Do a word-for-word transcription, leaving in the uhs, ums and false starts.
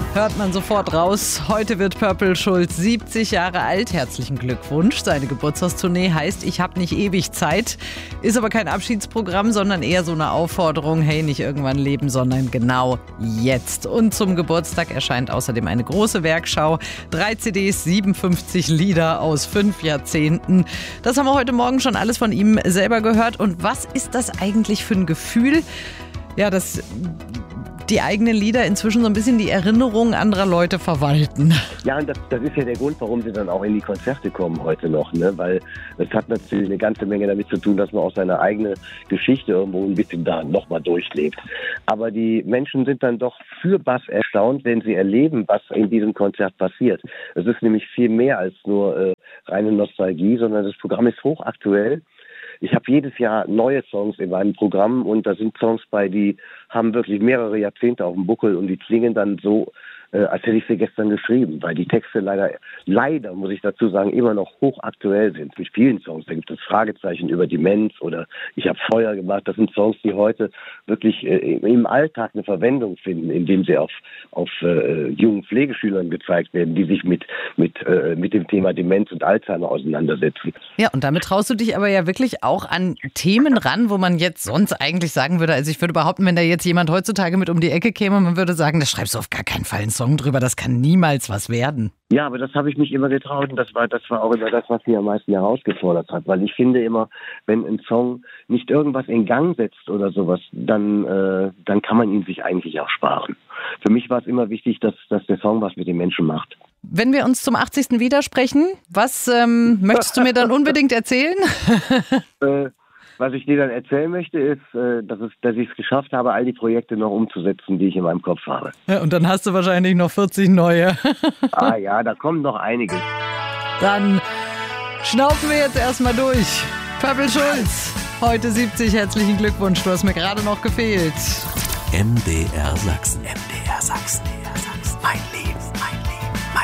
Hört man sofort raus. Heute wird Purple Schulz siebzig Jahre alt. Herzlichen Glückwunsch. Seine Geburtstagstournee heißt Ich hab nicht ewig Zeit. Ist aber kein Abschiedsprogramm, sondern eher so eine Aufforderung. Hey, nicht irgendwann leben, sondern genau jetzt. Und zum Geburtstag erscheint außerdem eine große Werkschau. Drei C Ds, siebenundfünfzig Lieder aus fünf Jahrzehnten. Das haben wir heute Morgen schon alles von ihm selber gehört. Und was ist das eigentlich für ein Gefühl? Ja, das... die eigenen Lieder inzwischen so ein bisschen die Erinnerungen anderer Leute verwalten. Ja, und das, das ist ja der Grund, warum sie dann auch in die Konzerte kommen heute noch, ne? Weil es hat natürlich eine ganze Menge damit zu tun, dass man auch seine eigene Geschichte irgendwo ein bisschen da nochmal durchlebt. Aber die Menschen sind dann doch für Bass erstaunt, wenn sie erleben, was in diesem Konzert passiert. Es ist nämlich viel mehr als nur äh, reine Nostalgie, sondern das Programm ist hochaktuell. Ich habe jedes Jahr neue Songs in meinem Programm und da sind Songs bei, die haben wirklich mehrere Jahrzehnte auf dem Buckel und die klingen dann so, äh, als hätte ich sie gestern geschrieben, weil die Texte leider, leider, muss ich dazu sagen, immer noch hochaktuell sind. Mit vielen Songs, da gibt es Fragezeichen über Demenz oder Ich habe Feuer gemacht. Das sind Songs, die heute wirklich äh, im Alltag eine Verwendung finden, indem sie auf, auf äh, jungen Pflegeschülern gezeigt werden, die sich mit, mit, äh, mit dem Thema Demenz und Alzheimer auseinandersetzen. Ja, und damit traust du dich aber ja wirklich auch an Themen ran, wo man jetzt sonst eigentlich sagen würde, also ich würde behaupten, wenn da jetzt jemand heutzutage mit um die Ecke käme, man würde sagen, da schreibst du auf gar keinen Fall einen Song drüber, das kann niemals was werden. Ja, aber das habe ich mich immer getraut und das war, das war auch immer das, was mich am meisten herausgefordert hat, weil ich finde immer, wenn ein Song nicht irgendwas in Gang setzt oder sowas, dann, äh, dann kann man ihn sich eigentlich auch sparen. Für mich war es immer wichtig, dass, dass der Song was mit den Menschen macht. Wenn wir uns zum achtzigsten widersprechen, was ähm, möchtest du mir dann unbedingt erzählen? äh, Was ich dir dann erzählen möchte, ist, dass, es, dass ich es geschafft habe, all die Projekte noch umzusetzen, die ich in meinem Kopf habe. Ja, und dann hast du wahrscheinlich noch vierzig neue. Ah ja, da kommt noch einiges. Dann schnaufen wir jetzt erstmal durch. Purple Schulz, heute siebzig, herzlichen Glückwunsch, du hast mir gerade noch gefehlt. M D R Sachsen. M D R Sachsen. Mein Leben.